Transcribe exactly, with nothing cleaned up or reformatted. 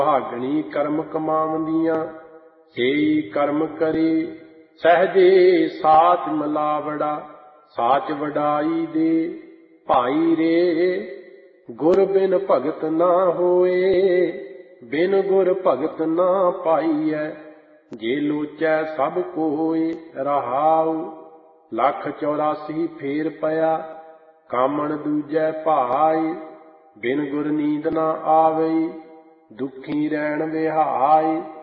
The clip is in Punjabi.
ਭਾਗਣੀ ਕਰਮ ਕਮਾਵੰਦੀਆਂ, ਸੇਈ ਕਰਮ ਕਰੇ। ਸਹਿਜੇ ਸਾਚ ਮਿਲਾਵੜਾ, ਸਾਚ ਵਡਾਈ ਦੇ। ਭਾਈ ਰੇ ਗੁਰ ਬਿਨ ਭਗਤ ਨਾ ਹੋਏ, ਬਿਨ ਗੁਰ ਭਗਤ ਨਾ ਪਾਈਐ। ਜੇ ਲੋਚੈ ਸਭ ਕੋਇ ਰਹਾਉ, ਲੱਖ ਚੌਰਾਸੀ ਫੇਰ ਪਿਆ। ਕਾਮਣ ਦੂਜੈ ਭਾਈ, ਬਿਨ ਗੁਰ ਨੀਂਦ ਨਾ ਆਵਈ। ਦੁਖੀ ਰਹਿਣ ਵਿਹਾਈ,